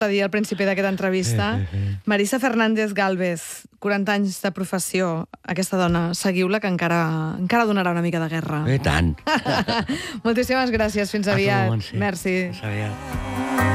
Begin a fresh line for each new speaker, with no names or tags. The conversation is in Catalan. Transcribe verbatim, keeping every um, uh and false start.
a dir al principi d'aquesta entrevista. Marisa Fernández Galvez, quaranta anys de professió. Aquesta dona, seguiu-la, que encara encara donarà una mica de guerra.
I tant.
Moltíssimes gràcies. Fins aviat. Merci.
Fins aviat.